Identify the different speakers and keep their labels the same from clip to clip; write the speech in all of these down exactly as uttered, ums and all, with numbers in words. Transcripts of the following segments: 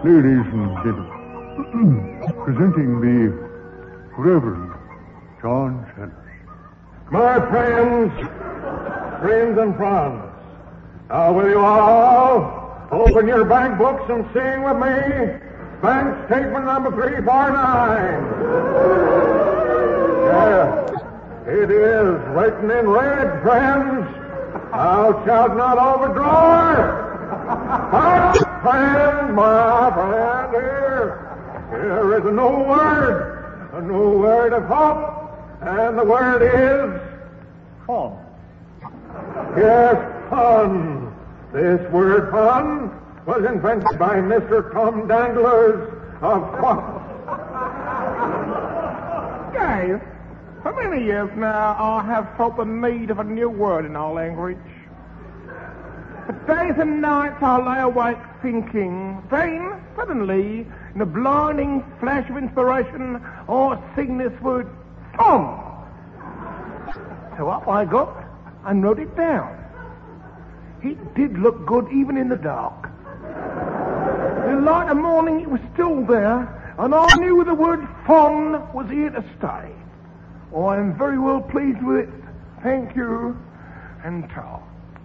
Speaker 1: Ladies and gentlemen, presenting the Reverend John Sellers.
Speaker 2: My friends, friends and friends, now will you all open your bank books and sing with me bank statement number three forty-nine. Yeah, it is written in red, friends. Thou shalt not overdraw. My friend, my friend, here, here is a new word, a new word of hope, and the word is fun. Yes, fun. This word fun was invented by Mister Tom Danglers of Fun.
Speaker 3: Guys, for many years now I have felt the need of a new word in our language. For days and nights I lay awake thinking, then, suddenly, in a blinding flash of inspiration, I sing this word, fun. So up I got and wrote it down. It did look good even in the dark. In the light of morning it was still there, and I knew the word fun was here to stay. I am very well pleased with it. Thank you, and ta.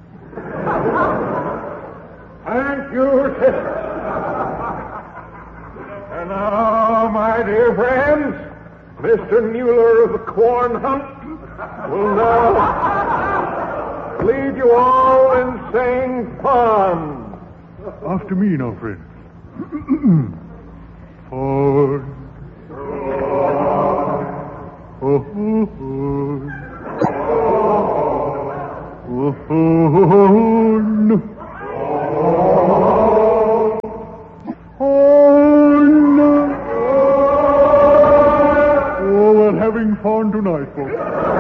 Speaker 2: Thank you, sister. And now, my dear friends, Mister Mueller of the Corn Hunt will now lead you all in saying fun.
Speaker 1: After me now, friends. Fun. Oh, fun. Oh, fun. Oh, we're having fun tonight, folks.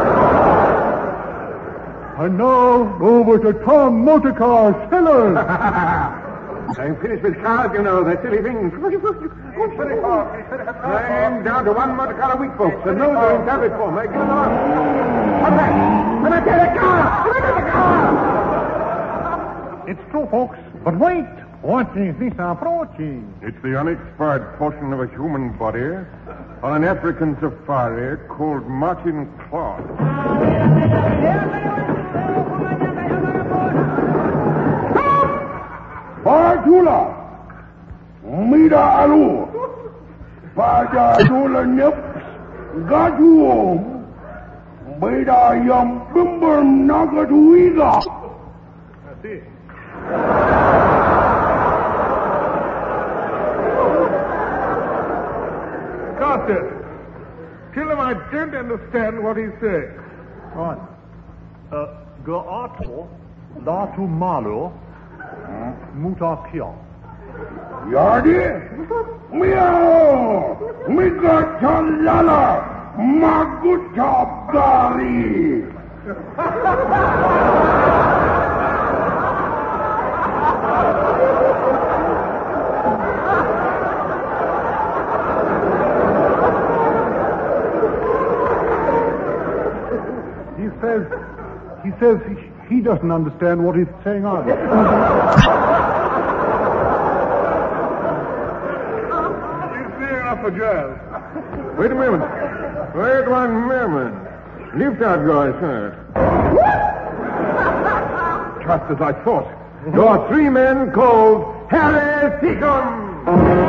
Speaker 1: And now, over to Tom Motorcar Sellers.
Speaker 2: I'm finished with cars, you know, they're silly things. I'm down to one motor car a week, folks, and no doing traffic for me. Get it on. What's that? Let me get a car! Let me get a car!
Speaker 3: It's true, folks, but wait. What is this approaching?
Speaker 2: It's the unexpired portion of a human body on an African safari called Martin Claw.
Speaker 4: Bajula, Mida Alu, Bajula Nips, Gajuom, Mida Yam Bimber Nagatuiga.
Speaker 3: That's it. Carter, tell him I don't understand what he's saying.
Speaker 1: Right. Uh, Gaato, Latu Malo, Mutakia.
Speaker 4: Yardi, Meow, Migatalala, Maguta Gari.
Speaker 1: He says, he says he, he doesn't understand what he's saying either.
Speaker 2: For jazz. Wait a moment. Wait one moment. Lift out, guys, sir. Just as I thought. You're three men called Harry Seacombe.